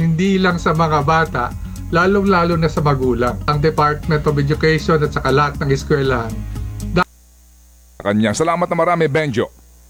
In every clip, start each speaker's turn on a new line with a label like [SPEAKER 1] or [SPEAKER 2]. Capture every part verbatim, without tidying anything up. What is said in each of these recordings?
[SPEAKER 1] hindi lang sa mga bata, lalong-lalo na sa magulang. Ang Department of Education at saka lahat ng eskwelahan.
[SPEAKER 2] Kanya. Salamat na marami, Benjo.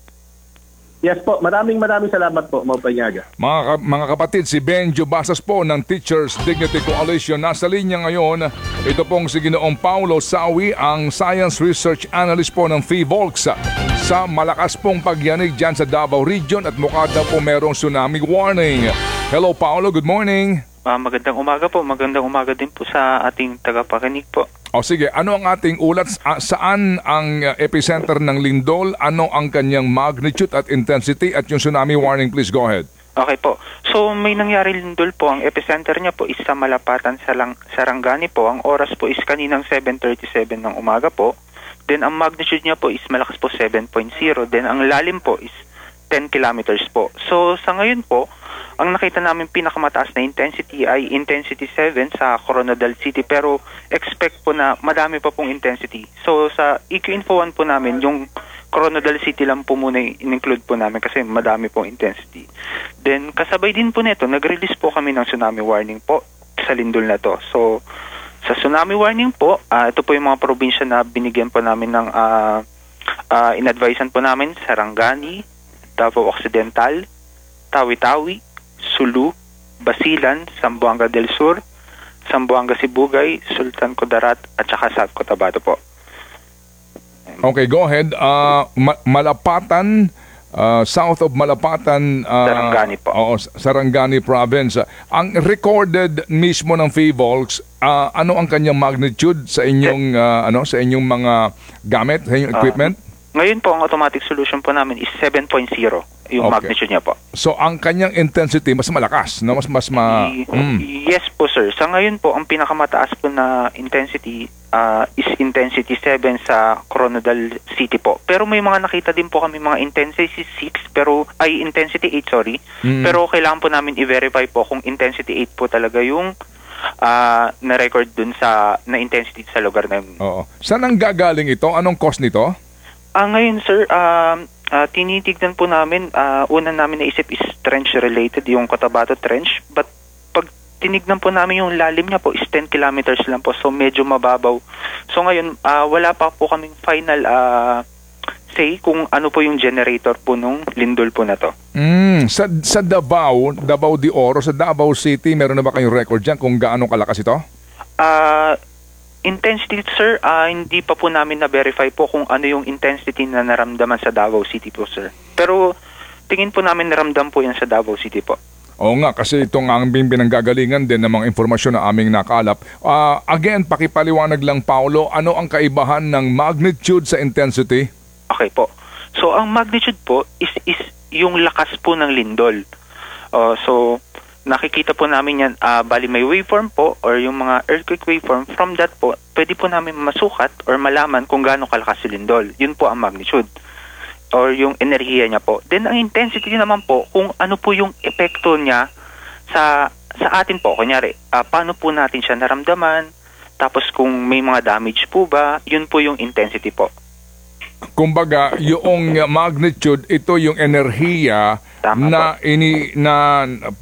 [SPEAKER 3] Yes po, maraming maraming salamat po, Mau Panyaga.
[SPEAKER 2] Mga, ka- mga kapatid, si Benjo Basas po ng Teachers Dignity Coalition. Nasa linya ngayon, ito pong si Ginoong Paulo Sawi, ang Science Research Analyst po ng F I V O L C S sa malakas pong pagyanig dyan sa Davao Region at mukha daw po merong tsunami warning. Hello Paulo, good morning.
[SPEAKER 4] Uh, magandang umaga po, magandang umaga din po sa ating tagapakinig po.
[SPEAKER 2] O sige, ano ang ating ulat? Uh, saan ang uh, epicenter ng lindol? Ano ang kanyang magnitude at intensity? At yung tsunami warning, please go ahead.
[SPEAKER 4] Okay po. So may nangyari lindol po. Ang epicenter niya po is sa Malapatan, sa Lang Sarangani po. Ang oras po is kaninang seven thirty-seven ng umaga po. Then ang magnitude niya po is malakas po seven point zero. Then ang lalim po is ten kilometers po. So sa ngayon po, ang nakita namin pinakamataas na intensity ay intensity seven sa Coronadal City, pero expect po na madami pa pong intensity. So sa E Q Info one po namin, yung Coronadal City lang po muna in-include po namin kasi madami pong intensity. Then kasabay din po nito, nag-release po kami ng tsunami warning po sa lindol na to. So sa tsunami warning po, uh, ito po yung mga probinsya na binigyan po namin ng uh, uh, in-advisean po namin: Sarangani, Davao Occidental, Tawi-Tawi, Sulu, Basilan, Zamboanga del Sur, Zamboanga Sibugay, Sultan Kudarat, at saka South Cotabato po.
[SPEAKER 2] Okay, go ahead. Uh, Ma- Malapatan, uh, south of Malapatan, uh,
[SPEAKER 4] Sarangani po.
[SPEAKER 2] Oo, Sarangani Province. Ang recorded mismo ng F I V O L C S, uh, ano ang kanyang magnitude sa inyong uh, ano sa inyong mga gamit, sa inyong equipment?
[SPEAKER 4] Uh, ngayon po, ang automatic solution po namin is seven point zero. Yung
[SPEAKER 2] Okay.
[SPEAKER 4] magnitude niya po.
[SPEAKER 2] So ang kanyang intensity mas malakas, no? Mas mas ma
[SPEAKER 4] Y-
[SPEAKER 2] mm.
[SPEAKER 4] Yes po sir. Sa ngayon po, ang pinakamataas po na intensity uh, is intensity seven sa Coronadal City po. Pero may mga nakita din po kami mga intensity six, pero ay intensity eight, sorry.
[SPEAKER 2] Mm.
[SPEAKER 4] Pero kailangan po namin i-verify po kung intensity eight po talaga yung uh, na-record dun sa na intensity sa lugar na yun.
[SPEAKER 2] Oo. Saan ang gagaling ito? Anong cause nito?
[SPEAKER 4] Ah, ngayon sir, um, uh, tinitignan po namin, uh, una namin naisip is trench related, yung Cotabato Trench. But pag tinignan po namin yung lalim niya po is ten kilometers lang po, so medyo mababaw. So ngayon, uh, wala pa po kaming final uh, say kung ano po yung generator po nung lindol po na to.
[SPEAKER 2] Mm, sa sa Davao, Davao de Oro, sa Davao City, meron na ba kayong record diyan kung gaano kalakas ito?
[SPEAKER 4] Ah... Uh, Intensity, sir, uh, hindi pa po namin na-verify po kung ano yung intensity na naramdaman sa Davao City po, sir. Pero tingin po namin naramdam po yan sa Davao City po.
[SPEAKER 2] Oo nga, kasi itong aming pinanggagalingan din ng mga informasyon na aming nakalap. Uh, again, pakipaliwanag lang, Paulo, ano ang kaibahan ng magnitude sa intensity?
[SPEAKER 4] Okay po. So, ang magnitude po is, is yung lakas po ng lindol. Uh, so, nakikita po namin yan, uh, bali may waveform po or yung mga earthquake waveform. From that po, pwede po namin masukat or malaman kung gaano kalakas si lindol. Yun po ang magnitude or yung enerhiya niya po. Then ang intensity naman po, kung ano po yung epekto niya sa sa atin po. Kunyari, uh, paano po natin siya naramdaman, tapos kung may mga damage po ba, yun po yung intensity po.
[SPEAKER 2] Kumbaga, yung magnitude, ito yung enerhiya
[SPEAKER 4] Tama
[SPEAKER 2] na
[SPEAKER 4] po.
[SPEAKER 2] ini na